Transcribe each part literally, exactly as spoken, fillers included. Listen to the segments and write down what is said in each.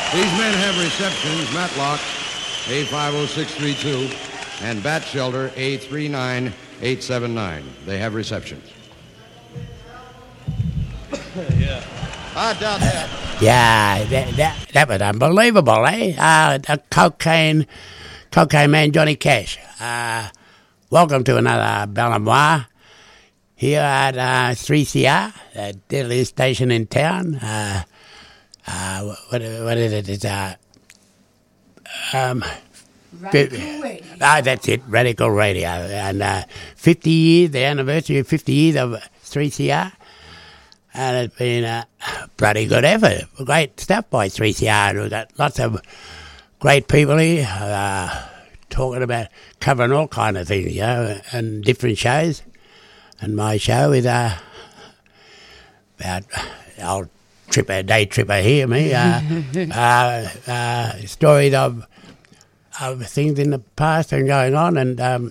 These men have receptions, Matlock, A five oh six three two, and Bat Shelter, A three nine eight seven nine. They have receptions. Yeah. I doubt that. Yeah, that, that, that was unbelievable, eh? Uh, the cocaine, cocaine man Johnny Cash. Uh, welcome to another Balamoir here at uh, three C R, the deadliest station in town. Uh, uh, what, what is it? It's uh, um, Radical Radio. Ah, that's it, Radical Radio. And uh, fifty years, the anniversary of fifty years of three C R. And it's been a bloody good effort. Great stuff by three C R. We've got lots of great people here uh, talking about, covering all kind of things, you know, and different shows. And my show is uh, about old tripper, day tripper here, me. Uh, uh, uh, stories of of things in the past and going on. And, um,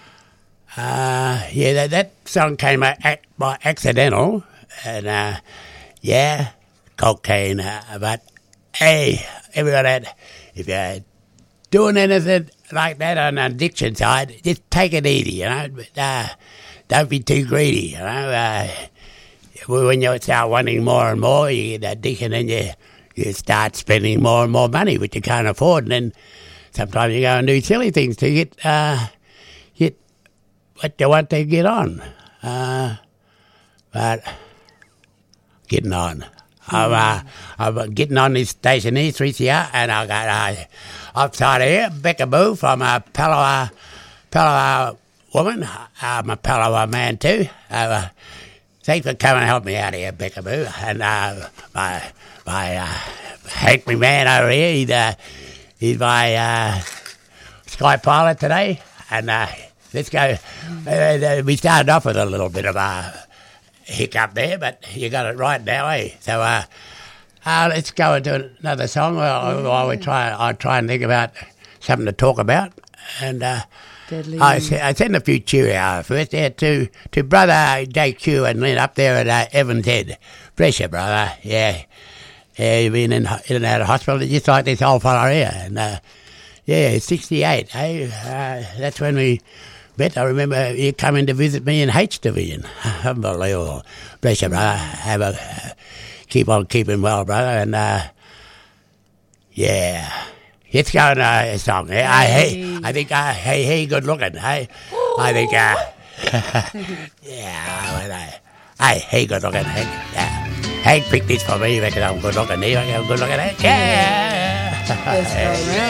uh, yeah, that, that song came out ac- by accidental. And, uh, yeah, cocaine, uh, but, hey, everyone had, if you're doing anything like that on the addiction side, just take it easy, you know, but, uh, don't be too greedy, you know, uh, when you start wanting more and more, you get addiction and you, you start spending more and more money, which you can't afford, and then sometimes you go and do silly things to get, uh, get what you want to get on, uh, but... Getting on. I'm, uh, I'm getting on this station here, three C R, and I got uh, outside of here, Becca Boo from a Palawa, Palawa woman. I'm a Palawa man too. Uh, thanks for coming and helping me out here, Becca Boo. And uh, my my uh, Hank, my man over here, he's, uh, he's my uh, Sky pilot today. And uh, let's go. Uh, we started off with a little bit of a hiccup there, but you got it right now, eh? So uh, uh, let's go into another song while, while we try. I try and think about something to talk about, and uh, I, I send a few cheerio out first. Yeah, to to brother J Q and Lynn up there at uh, Evans Head. Bless you, brother. Yeah, yeah, you've been in, in and out of hospital just like this old fella here, and uh, yeah, sixty-eight. Eh? Uh, that's when we. Bet I remember you coming to visit me in H Division. Unbelievable. Bless you, brother. Have a, uh, keep on keeping well, brother. And, uh, yeah. Let's go on uh, a song. Hey, I, hey, I think, uh, hey, hey, good looking. Hey, Ooh. I think, uh, yeah, well, uh, hey, hey, good looking. Hey, yeah. Hank picked this for me because I'm good looking. I'm good looking. Yeah. That's right.